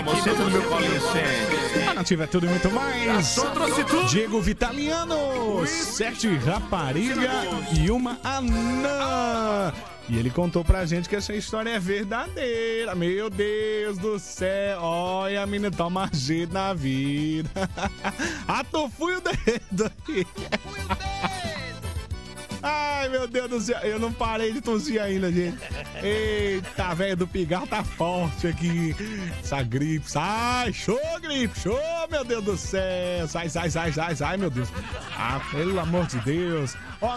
Você tá no meu colinho sempre. A Nativa é tudo e muito mais. Diego Vitaliano, 7 rapariga e uma anã. E ele contou pra gente que essa história é verdadeira. Meu Deus do céu. Olha, a menina toma jeito na vida. Fui o dedo aqui. Ai, meu Deus do céu. Eu não parei de tossir ainda, gente. Eita, velho, do pigarro tá forte aqui. Essa gripe. Sai, show, gripe. Show, meu Deus do céu. Sai, meu Deus. Pelo amor de Deus. Ó,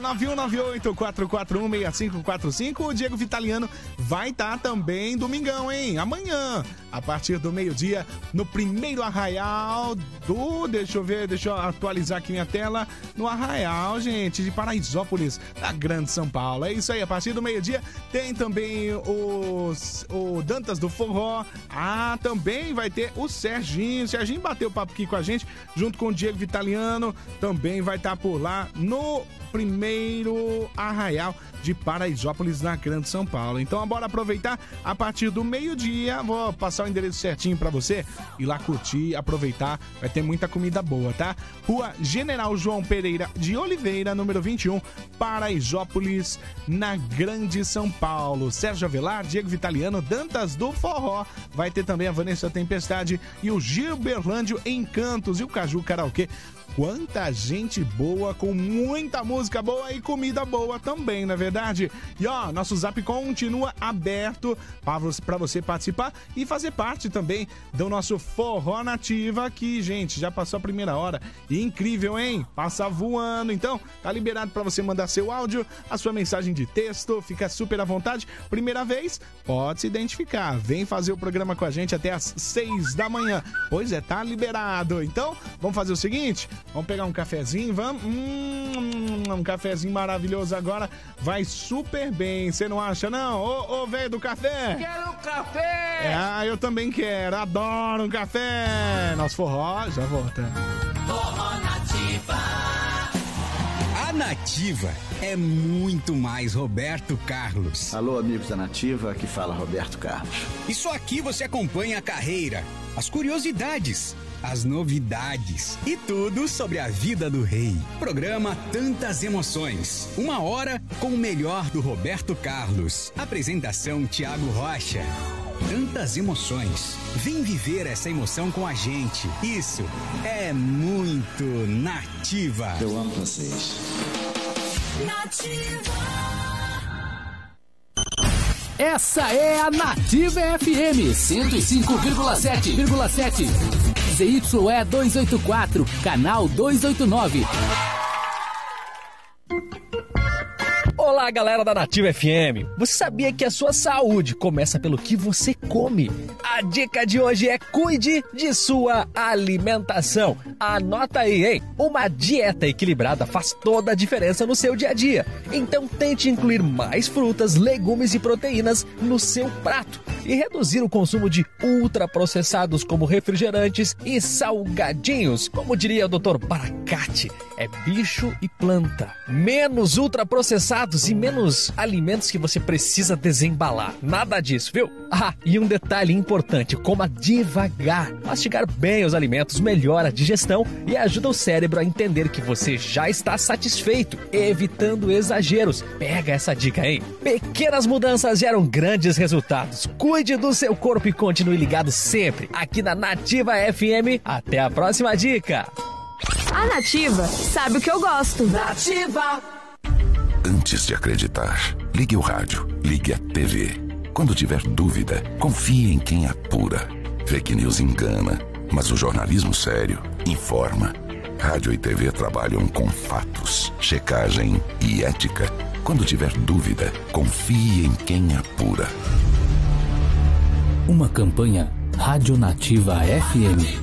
9198-441-6545. O Diego Vitaliano vai estar também domingão, hein? Amanhã, a partir do meio-dia, no primeiro arraial do... Deixa eu atualizar aqui minha tela. No arraial, gente, de Paraisópolis, da Grande São Paulo. É isso aí, a partir do meio-dia tem também o Dantas do Forró. Também vai ter o Serginho. O Serginho bateu papo aqui com a gente, junto com o Diego Vitaliano. Também vai estar por lá no primeiro arraial de Paraisópolis, na Grande São Paulo. Então, bora aproveitar a partir do meio-dia. Vou passar o endereço certinho pra você ir lá curtir, aproveitar. Vai ter muita comida boa, tá? Rua General João Pereira de Oliveira, número 21, Paraisópolis, na Grande São Paulo. Sérgio Avelar, Diego Vitaliano, Dantas do Forró. Vai ter também a Vanessa Tempestade e o Gilberlândio Encantos e o Caju Karaokê. Quanta gente boa, com muita música boa e comida boa também, não é verdade? E ó, nosso Zap continua aberto para você participar e fazer parte também do nosso Forró Nativa, que, gente, já passou a primeira hora. E incrível, hein? Passa voando. Então, tá liberado para você mandar seu áudio, a sua mensagem de texto, fica super à vontade. Primeira vez, pode se identificar. Vem fazer o programa com a gente até às 6 da manhã. Pois é, tá liberado. Então, vamos fazer o seguinte... Vamos pegar um cafezinho, vamos? Um cafezinho maravilhoso agora. Vai super bem, você não acha, não? Ô, velho do café! Quero café! Eu também quero, adoro um café! Nosso forró já volta. Forró Nativa. A Nativa é muito mais Roberto Carlos. Alô, amigos da Nativa, aqui fala Roberto Carlos. E só aqui você acompanha a carreira, as curiosidades, as novidades e tudo sobre a vida do rei. Programa Tantas Emoções. 1 hora com o melhor do Roberto Carlos. Apresentação Thiago Rocha. Tantas emoções. Vem viver essa emoção com a gente. Isso é muito Nativa. Eu amo vocês. Nativa. Essa é a Nativa FM 105,7. ZYE 284, canal 289. Olá, galera da Nativa FM. Você sabia que a sua saúde começa pelo que você come? A dica de hoje é: cuide de sua alimentação. Anota aí, hein? Uma dieta equilibrada faz toda a diferença no seu dia a dia. Então tente incluir mais frutas, legumes e proteínas no seu prato e reduzir o consumo de ultraprocessados como refrigerantes e salgadinhos. Como diria o Dr. Baracate, é bicho e planta. Menos ultraprocessados e menos alimentos que você precisa desembalar. Nada disso, viu? E um detalhe importante: coma devagar. Mastigar bem os alimentos melhora a digestão e ajuda o cérebro a entender que você já está satisfeito, evitando exageros. Pega essa dica, hein? Pequenas mudanças geram grandes resultados. Cuide do seu corpo e continue ligado sempre aqui na Nativa FM. Até a próxima dica. A Nativa sabe o que eu gosto. Nativa. Antes de acreditar, ligue o rádio, ligue a TV. Quando tiver dúvida, confie em quem apura. Fake news engana, mas o jornalismo sério informa. Rádio e TV trabalham com fatos, checagem e ética. Quando tiver dúvida, confie em quem apura. Uma campanha Rádio Nativa FM.